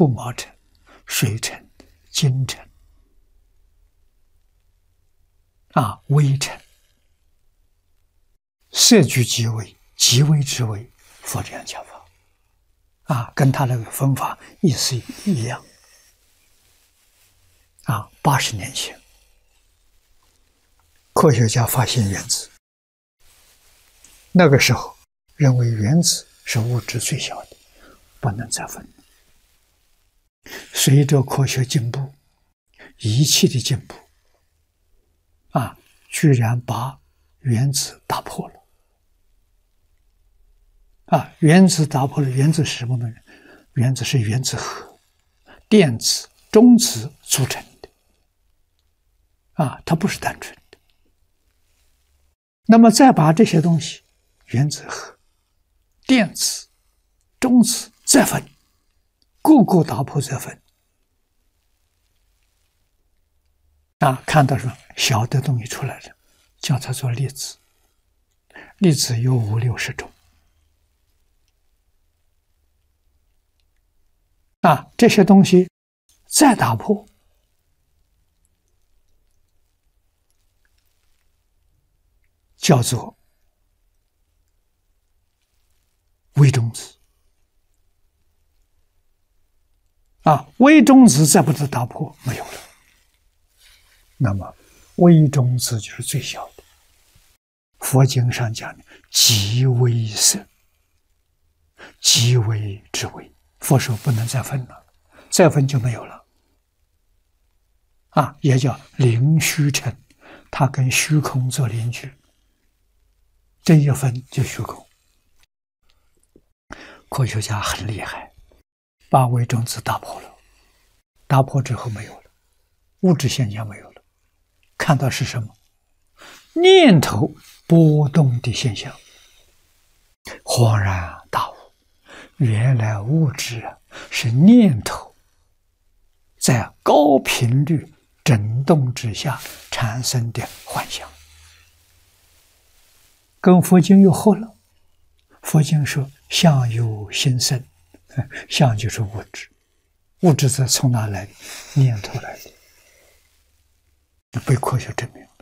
兔毛尘、水尘、金尘微尘，色聚即为，即为之为，佛这样讲法跟他那个分法意思一样80年前，科学家发现原子，那个时候认为原子是物质最小的，不能再分。随着科学进步，仪器的进步居然把原子打破了原子打破了。原子是什么呢？原子是原子核、电子、中子组成的它不是单纯的。那么再把这些东西，原子核、电子、中子再分，个打破再分看到什么小的东西出来了，叫它做粒子。粒子有50-60种这些东西再打破，叫做微中子微中子再不能打破，没有了。那么微中子就是最小的，佛经上讲的极微色，极微之微。佛说不能再分了，再分就没有了也叫零虚尘，它跟虚空做邻居，这一分就虚空。科学家很厉害，把微中子打破了，打破之后没有了，物质现象没有了，看到是什么？念头波动的现象。恍然大悟，原来物质是念头在高频率振动之下产生的幻象，跟佛经又合了。佛经说相由心生，相就是物质，物质是从哪来的？念头来的，被科学证明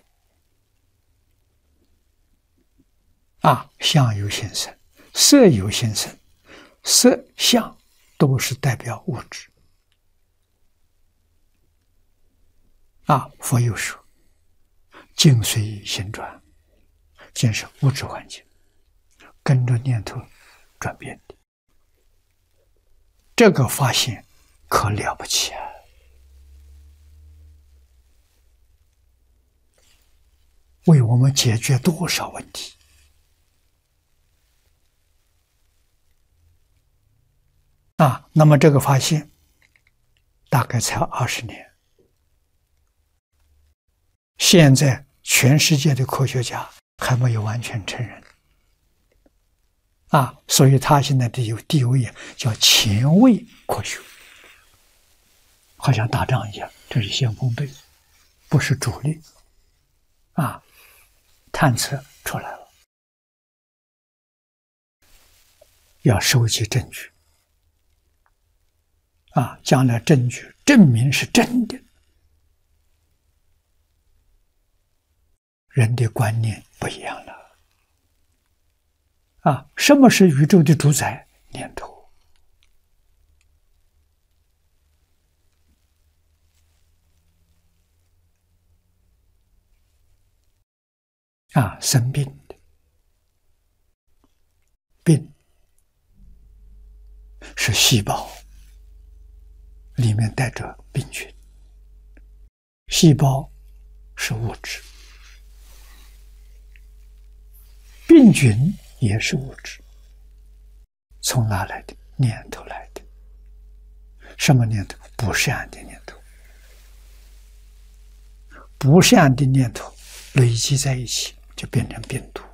相由心生，色由心生，色相都是代表物质佛又说境随心转，境是物质环境跟着念头转变的。这个发现可了不起为我们解决多少问题那么这个发现大概才20年，现在全世界的科学家还没有完全承认所以他现在的地位叫前卫科学，好像打仗一样，这是先锋队，不是主力探测出来了，要收集证据将来证据证明是真的，人的观念不一样了什么是宇宙的主宰？念头生病的病是细胞里面带着病菌，细胞是物质，病菌也是物质，从哪来的？念头来的。什么念头？不善的念头。不善的念头累积在一起，就变成病毒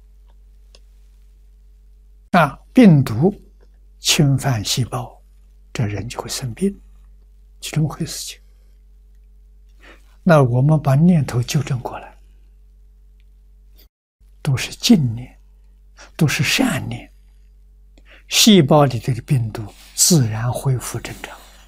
病毒侵犯细胞，这人就会生病，就这么回事情。那我们把念头纠正过来，都是净念，都是善念，细胞里的病毒自然恢复正常。